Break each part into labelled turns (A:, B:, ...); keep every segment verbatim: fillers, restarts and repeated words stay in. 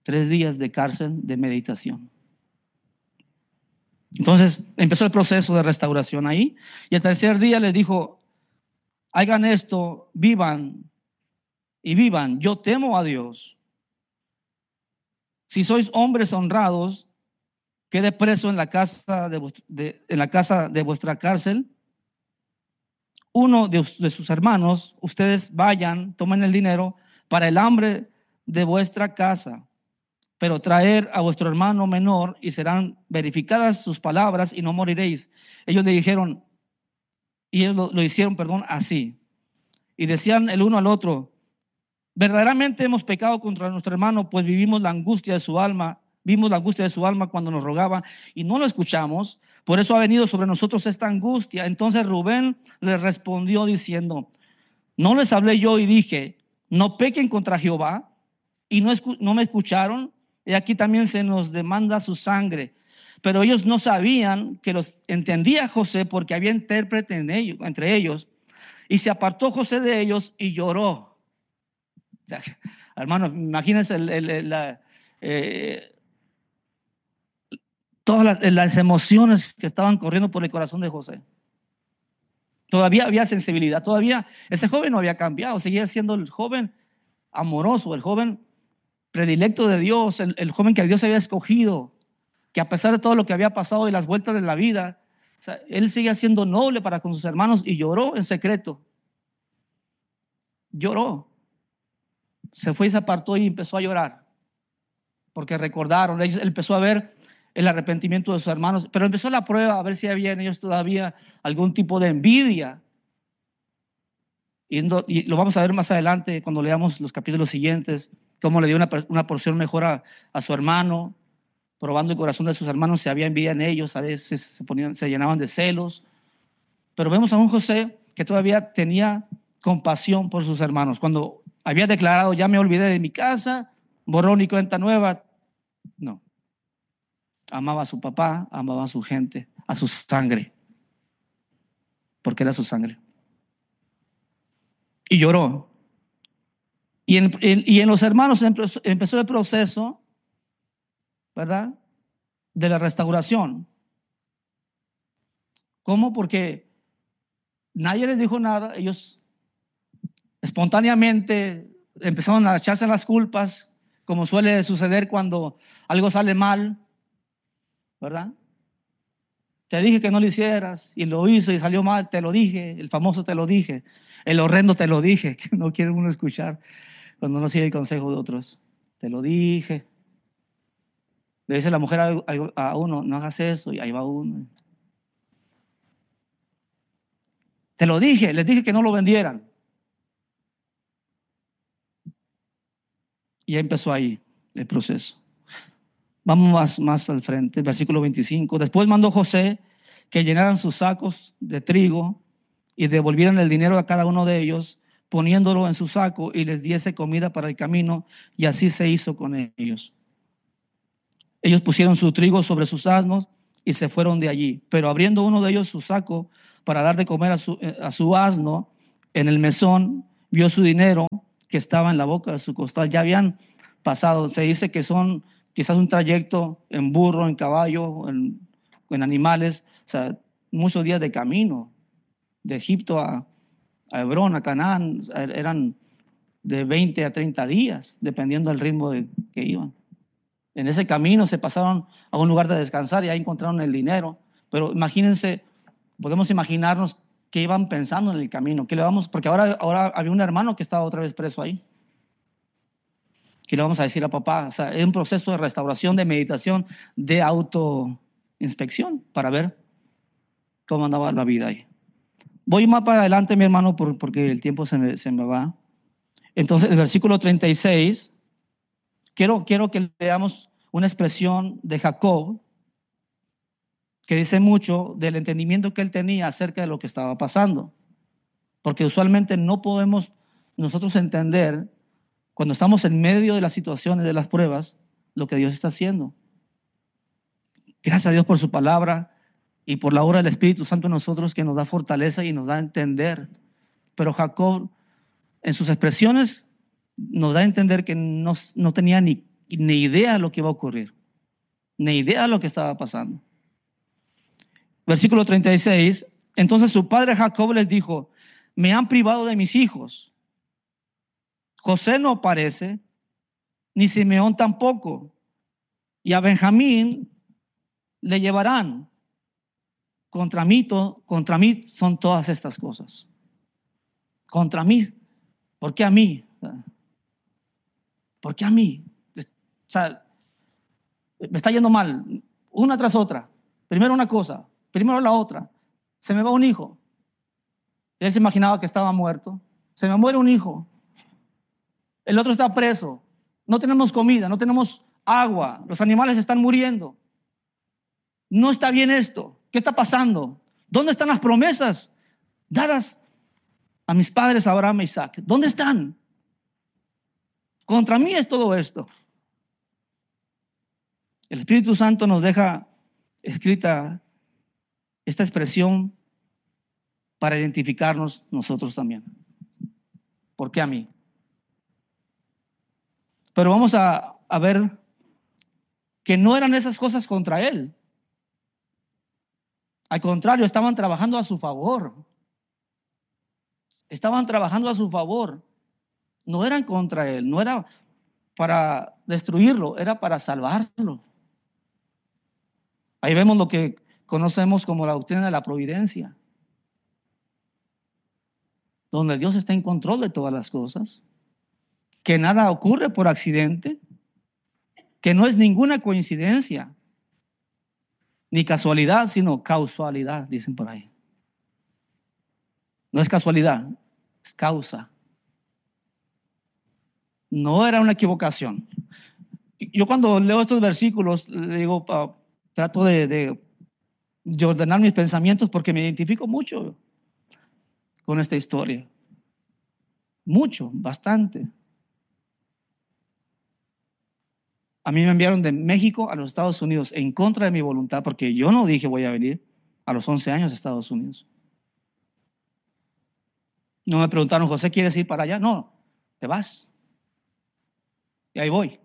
A: Tres días de cárcel de meditación. Entonces empezó el proceso de restauración ahí. Y el tercer día les dijo: hagan esto, vivan y vivan. Yo temo a Dios. Si sois hombres honrados, quede preso en la casa de, de, en la casa de vuestra cárcel uno de, de sus hermanos. Ustedes vayan, tomen el dinero para el hambre de vuestra casa, pero traer a vuestro hermano menor y serán verificadas sus palabras y no moriréis. Ellos le dijeron, y ellos lo, lo hicieron, perdón, así. Y decían el uno al otro: verdaderamente hemos pecado contra nuestro hermano, pues vivimos la angustia de su alma, vimos la angustia de su alma cuando nos rogaba y no lo escuchamos. Por eso ha venido sobre nosotros esta angustia. Entonces Rubén les respondió diciendo: ¿no les hablé yo y dije, no pequen contra Jehová? Y no, escu- no me escucharon. Y aquí también se nos demanda su sangre. Pero ellos no sabían que los entendía José, porque había intérprete en ellos, entre ellos. Y se apartó José de ellos y lloró. O sea, hermano, imagínense el, el, el, la, eh, todas las, las emociones que estaban corriendo por el corazón de José. Todavía había sensibilidad, todavía ese joven no había cambiado, seguía siendo el joven amoroso, el joven predilecto de Dios, el, el joven que Dios había escogido, que a pesar de todo lo que había pasado y las vueltas de la vida, o sea, él seguía siendo noble para con sus hermanos y lloró en secreto. Lloró. Se fue y se apartó y empezó a llorar, porque recordaron, él empezó a ver el arrepentimiento de sus hermanos, pero empezó la prueba a ver si había en ellos todavía algún tipo de envidia. Y, no, y lo vamos a ver más adelante cuando leamos los capítulos siguientes, cómo le dio una, una porción mejor a, a su hermano, probando el corazón de sus hermanos si había envidia en ellos. A veces se, ponían, se llenaban de celos. Pero vemos a un José que todavía tenía compasión por sus hermanos. Cuando había declarado: ya me olvidé de mi casa, borrón y cuenta nueva. No. Amaba a su papá, amaba a su gente, a su sangre, porque era su sangre. Y lloró. Y en, en, y en los hermanos empezó, empezó el proceso, ¿verdad?, de la restauración. ¿Cómo? Porque nadie les dijo nada. Ellos espontáneamente empezaron a echarse las culpas, como suele suceder cuando algo sale mal, ¿verdad? Te dije que no lo hicieras y lo hizo y salió mal. Te lo dije, el famoso te lo dije, el horrendo te lo dije, que no quiere uno escuchar cuando no sigue el consejo de otros. Te lo dije. Le dice la mujer a, a, a uno: no hagas eso, y ahí va uno. Te lo dije, les dije que no lo vendieran. Y ya empezó ahí el proceso. Vamos más, más al frente, versículo veinticinco. Después mandó José que llenaran sus sacos de trigo y devolvieran el dinero a cada uno de ellos, poniéndolo en su saco, y les diese comida para el camino, y así se hizo con ellos. Ellos pusieron su trigo sobre sus asnos y se fueron de allí. Pero abriendo uno de ellos su saco para dar de comer a su, a su asno, en el mesón vio su dinero que estaba en la boca de su costal. Ya habían pasado, se dice que son quizás un trayecto en burro, en caballo, en, en animales, o sea, muchos días de camino, de Egipto a, a Hebrón, a Canaán, eran de veinte a treinta días, dependiendo del ritmo de, que iban. En ese camino se pasaron a un lugar de descansar y ahí encontraron el dinero. Pero imagínense, podemos imaginarnos qué iban pensando en el camino. ¿Qué le vamos? Porque ahora, ahora había un hermano que estaba otra vez preso ahí. ¿Qué le vamos a decir a papá? O sea, es un proceso de restauración, de meditación, de autoinspección para ver cómo andaba la vida ahí. Voy más para adelante, mi hermano, porque el tiempo se me, se me va. Entonces, el versículo treinta y seis, quiero, quiero que leamos una expresión de Jacob que dice mucho del entendimiento que él tenía acerca de lo que estaba pasando. Porque usualmente no podemos nosotros entender, cuando estamos en medio de las situaciones, de las pruebas, lo que Dios está haciendo. Gracias a Dios por su palabra y por la obra del Espíritu Santo en nosotros, que nos da fortaleza y nos da a entender. Pero Jacob, en sus expresiones, nos da a entender que no, no tenía ni ni idea de lo que iba a ocurrir, ni idea de lo que estaba pasando. Versículo treinta y seis, entonces su padre Jacob les dijo, me han privado de mis hijos. José no aparece, ni Simeón tampoco, y a Benjamín le llevarán. Contra mí, to, contra mí son todas estas cosas. Contra mí. ¿Por qué a mí? ¿Por qué a mí? O sea, me está yendo mal, una tras otra. Primero una cosa, primero la otra. Se me va un hijo. Él se imaginaba que estaba muerto. Se me muere un hijo. El otro está preso. No tenemos comida, no tenemos agua. Los animales están muriendo. No está bien esto. ¿Qué está pasando? ¿Dónde están las promesas dadas a mis padres Abraham e Isaac? ¿Dónde están? Contra mí es todo esto. El Espíritu Santo nos deja escrita esta expresión para identificarnos nosotros también. ¿Por qué a mí? Pero vamos a, a ver que no eran esas cosas contra él. Al contrario, estaban trabajando a su favor. Estaban trabajando a su favor. No eran contra él, no era para destruirlo, era para salvarlo. Ahí vemos lo que conocemos como la doctrina de la providencia, donde Dios está en control de todas las cosas, que nada ocurre por accidente, que no es ninguna coincidencia, ni casualidad, sino causalidad, dicen por ahí. No es casualidad, es causa. No era una equivocación. Yo cuando leo estos versículos, le digo, uh, trato de, de, de ordenar mis pensamientos porque me identifico mucho con esta historia. Mucho, bastante. A mí me enviaron de México a los Estados Unidos en contra de mi voluntad porque yo no dije voy a venir a los once años a Estados Unidos. No me preguntaron, José, ¿quieres ir para allá? No, te vas. Y ahí voy.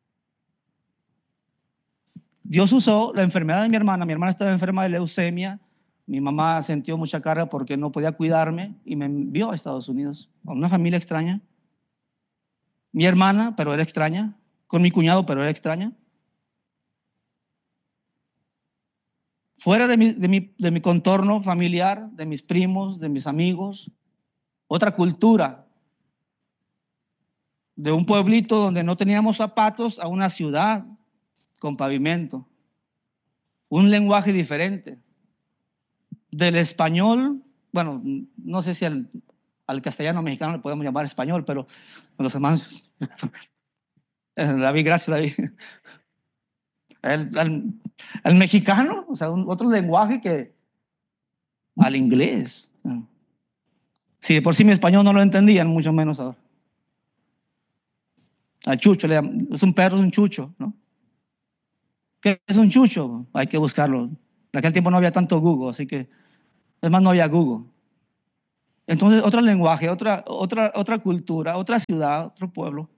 A: Dios usó la enfermedad de mi hermana. Mi hermana estaba enferma de leucemia. Mi mamá sintió mucha carga porque no podía cuidarme y me envió a Estados Unidos, a una familia extraña. Mi hermana, pero era extraña. Con mi cuñado, pero era extraña. Fuera de mi, de mi, de mi contorno familiar, de mis primos, de mis amigos. Otra cultura. De un pueblito donde no teníamos zapatos a una ciudad con pavimento. Un lenguaje diferente. Del español, bueno, no sé si al, al castellano mexicano le podemos llamar español, pero los hermanos, David, gracias David. El, el, el mexicano, o sea, un, otro lenguaje que al inglés. Si de por sí mi español no lo entendían, mucho menos ahora. Al chucho, le, es un perro, es un chucho, ¿no? ¿Qué es un chucho? Hay que buscarlo. En aquel tiempo no había tanto Google, así que, es más, no había Google. Entonces, otro lenguaje, otra, otra, otra cultura, otra ciudad, otro pueblo.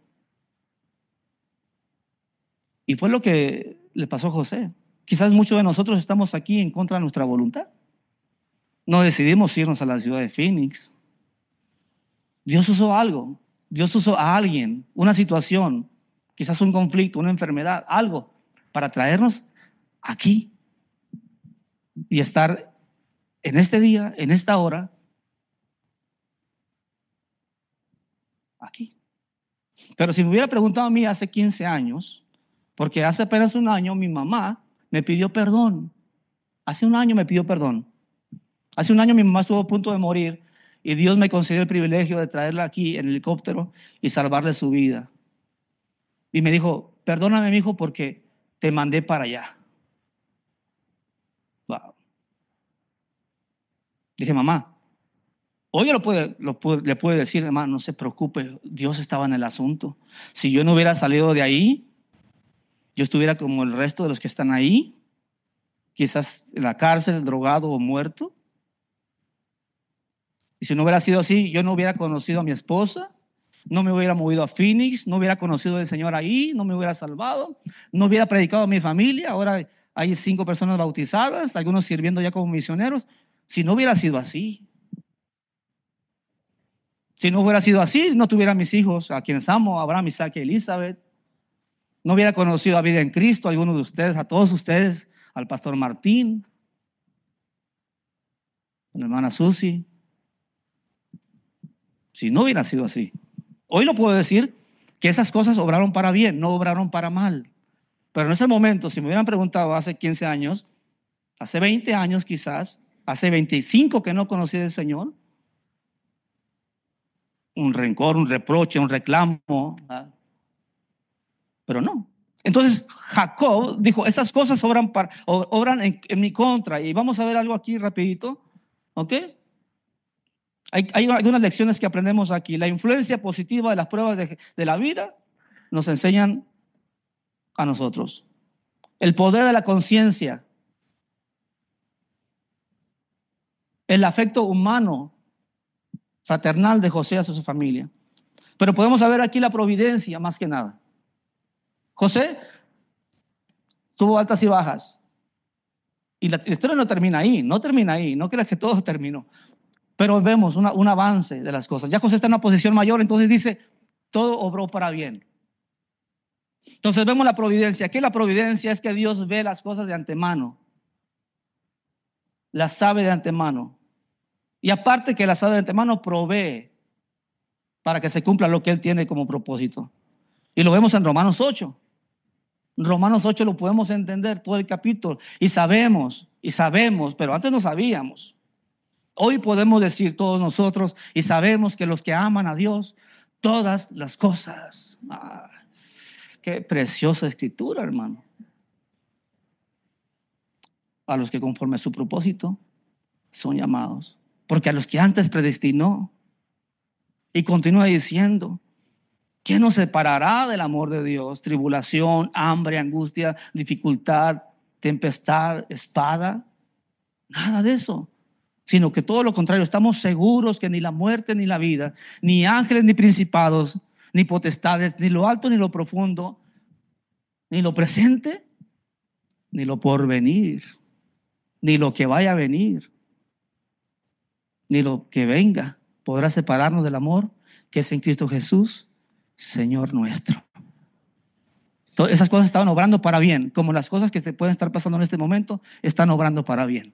A: Y fue lo que le pasó a José. Quizás muchos de nosotros estamos aquí en contra de nuestra voluntad. No decidimos irnos a la ciudad de Phoenix. Dios usó algo. Dios usó a alguien, una situación, quizás un conflicto, una enfermedad, algo, para traernos aquí y estar en este día, en esta hora, aquí. Pero si me hubiera preguntado a mí hace quince años, porque hace apenas un año mi mamá me pidió perdón. Hace un año me pidió perdón. Hace un año mi mamá estuvo a punto de morir y Dios me concedió el privilegio de traerla aquí en helicóptero y salvarle su vida. Y me dijo, perdóname, mijo, porque te mandé para allá. Wow. Dije, mamá, hoy lo puede, lo puede, le puede decir, hermano, no se preocupe, Dios estaba en el asunto. Si yo no hubiera salido de ahí, yo estuviera como el resto de los que están ahí, quizás en la cárcel, drogado o muerto. Y si no hubiera sido así, yo no hubiera conocido a mi esposa, no me hubiera movido a Phoenix, no hubiera conocido al Señor ahí, no me hubiera salvado, no hubiera predicado a mi familia. Ahora hay cinco personas bautizadas, algunos sirviendo ya como misioneros. Si no hubiera sido así, si no hubiera sido así, no tuviera mis hijos, a quienes amo, Abraham, Isaac y Elizabeth. No hubiera conocido a Vida en Cristo, a algunos de ustedes, a todos ustedes, al pastor Martín, a la hermana Susi. Si no hubiera sido así. Hoy lo puedo decir que esas cosas obraron para bien, no obraron para mal. Pero en ese momento, si me hubieran preguntado hace quince años, hace veinte años quizás, hace veinticinco que no conocí al Señor, un rencor, un reproche, un reclamo, ¿verdad? Pero no. Entonces Jacob dijo, esas cosas obran, para, obran en, en mi contra. Y vamos a ver algo aquí rapidito, ¿ok? Hay, hay algunas lecciones que aprendemos aquí. La influencia positiva de las pruebas de, de la vida nos enseñan a nosotros. El poder de la conciencia, el afecto humano, fraternal de José hacia su familia. Pero podemos ver aquí la providencia más que nada. José tuvo altas y bajas. Y la, la historia no termina ahí, no termina ahí, no creas que todo terminó. Pero vemos una, un avance de las cosas. Ya José está en una posición mayor, entonces dice, todo obró para bien. Entonces vemos la providencia. Aquí la providencia es que Dios ve las cosas de antemano. Las sabe de antemano. Y aparte que las sabe de antemano, provee para que se cumpla lo que Él tiene como propósito. Y lo vemos en Romanos ocho. Romanos ocho lo podemos entender todo el capítulo. Y sabemos, y sabemos, pero antes no sabíamos. Hoy podemos decir todos nosotros y sabemos que los que aman a Dios, todas las cosas. Ah, qué preciosa escritura, hermano. A los que conforme a su propósito son llamados. Porque a los que antes predestinó. Y continúa diciendo, ¿quién nos separará del amor de Dios? Tribulación, hambre, angustia, dificultad, tempestad, espada. Nada de eso. Sino que todo lo contrario, estamos seguros que ni la muerte ni la vida, ni ángeles ni principados, ni potestades, ni lo alto ni lo profundo, ni lo presente, ni lo porvenir, ni lo que vaya a venir, ni lo que venga, podrá separarnos del amor que es en Cristo Jesús, Señor nuestro. Todas esas cosas estaban obrando para bien, como las cosas que se pueden estar pasando en este momento están obrando para bien.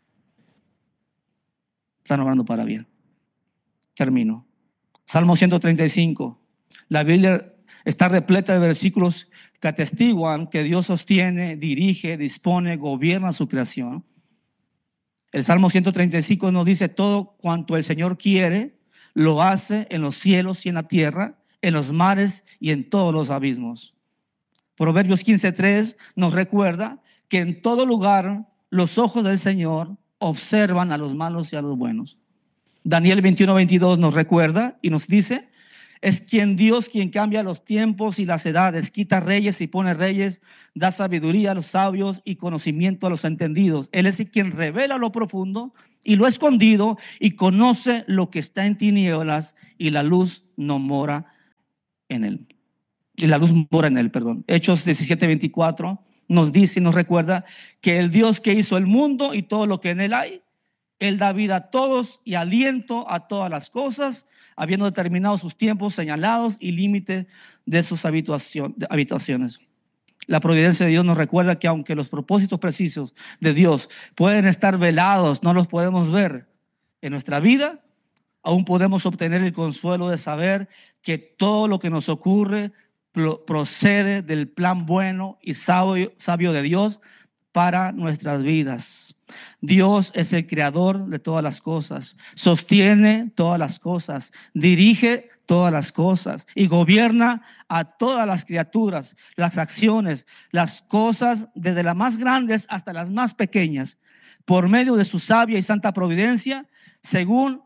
A: Están obrando para bien. Termino. Salmo ciento treinta y cinco. La Biblia está repleta de versículos que atestiguan que Dios sostiene, dirige, dispone, gobierna su creación. El Salmo ciento treinta y cinco nos dice: todo cuanto el Señor quiere, lo hace en los cielos y en la tierra, en los mares y en todos los abismos. Proverbios quince tres nos recuerda que en todo lugar los ojos del Señor observan a los malos y a los buenos. Daniel veintiuno veintidós nos recuerda y nos dice: es quien Dios quien cambia los tiempos y las edades, quita reyes y pone reyes, da sabiduría a los sabios y conocimiento a los entendidos. Él es quien revela lo profundo y lo escondido y conoce lo que está en tinieblas, y la luz no mora en él. Y la luz mora en él, perdón. Hechos diecisiete veinticuatro nos dice y nos recuerda que el Dios que hizo el mundo y todo lo que en él hay, Él da vida a todos y aliento a todas las cosas, habiendo determinado sus tiempos señalados y límites de sus habitaciones. La providencia de Dios nos recuerda que aunque los propósitos precisos de Dios pueden estar velados, no los podemos ver en nuestra vida, aún podemos obtener el consuelo de saber que todo lo que nos ocurre procede del plan bueno y sabio, sabio de Dios para nuestras vidas. Dios es el creador de todas las cosas, sostiene todas las cosas, dirige todas las cosas y gobierna a todas las criaturas, las acciones, las cosas, desde las más grandes hasta las más pequeñas, por medio de su sabia y santa providencia, según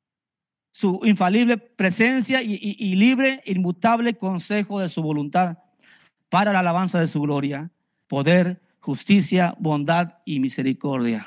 A: su infalible presencia y, y, y libre, inmutable consejo de su voluntad, para la alabanza de su gloria, poder, justicia, bondad y misericordia.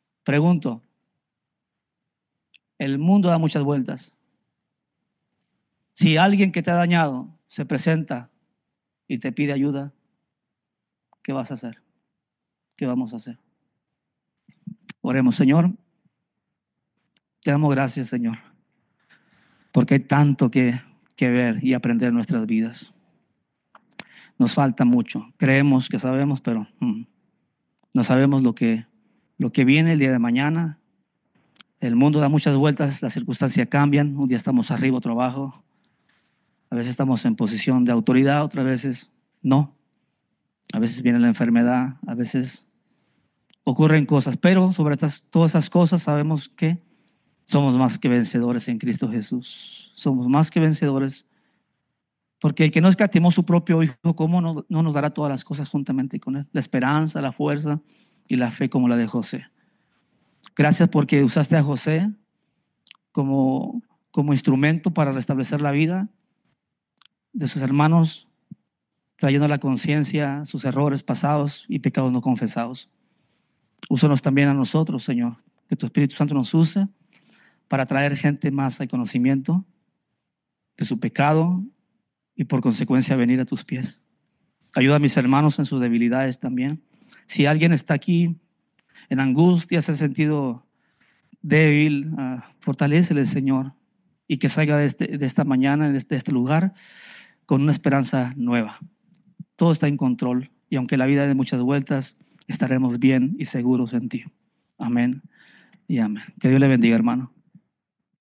A: Pregunto, el mundo da muchas vueltas. Si alguien que te ha dañado se presenta y te pide ayuda, ¿qué vas a hacer? ¿Qué vamos a hacer? Oremos. Señor, te damos gracias, Señor, porque hay tanto que, que ver y aprender en nuestras vidas. Nos falta mucho. Creemos que sabemos, pero mm, no sabemos lo que, lo que viene el día de mañana. El mundo da muchas vueltas, las circunstancias cambian. Un día estamos arriba, otro abajo. A veces estamos en posición de autoridad, otras veces no. A veces viene la enfermedad, a veces ocurren cosas, pero sobre estas, todas esas cosas sabemos que somos más que vencedores en Cristo Jesús. Somos más que vencedores, porque el que no escatimó su propio Hijo, ¿cómo no, no nos dará todas las cosas juntamente con Él? La esperanza, la fuerza y la fe como la de José. Gracias porque usaste a José como, como instrumento para restablecer la vida de sus hermanos, trayendo a la conciencia sus errores pasados y pecados no confesados. Úsanos también a nosotros, Señor, que tu Espíritu Santo nos use para traer gente más al conocimiento de su pecado y por consecuencia venir a tus pies. Ayuda a mis hermanos en sus debilidades también. Si alguien está aquí en angustia, se ha sentido débil, uh, fortalécele, Señor, y que salga de, este, de esta mañana, de este, de este lugar, con una esperanza nueva. Todo está en control y aunque la vida dé muchas vueltas, estaremos bien y seguros en ti. Amén y amén. Que Dios le bendiga, hermano.